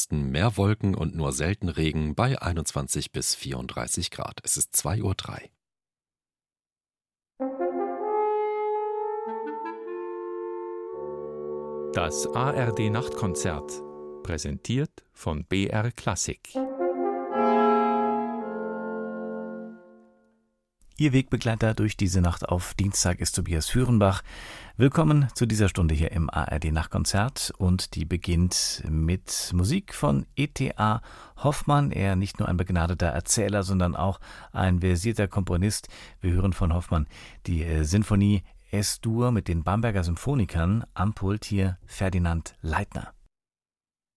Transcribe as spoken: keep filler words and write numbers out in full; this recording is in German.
Osten mehr Wolken und nur selten Regen bei einundzwanzig bis vierunddreißig Grad. Es ist zwei Uhr drei. Das A R D-Nachtkonzert, präsentiert von B R Klassik. Ihr Wegbegleiter durch diese Nacht auf Dienstag ist Tobias Führenbach. Willkommen zu dieser Stunde hier im A R D-Nachtkonzert, und die beginnt mit Musik von E T A Hoffmann. Er nicht nur ein begnadeter Erzähler, sondern auch ein versierter Komponist. Wir hören von Hoffmann die äh, Sinfonie Es-Dur mit den Bamberger Symphonikern, am Pult hier Ferdinand Leitner.